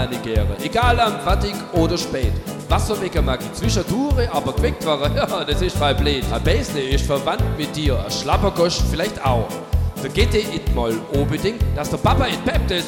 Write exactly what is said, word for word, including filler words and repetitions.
navigieren, egal am fertig oder spät. Wasserwege mag ich zwischendurch, aber geweckt waren, ja, das ist voll blöd. Ein Bäsle ist verwandt mit dir, ein Schlappergosch vielleicht auch. Da geht ihr it mal unbedingt, dass der Papa it Pep, das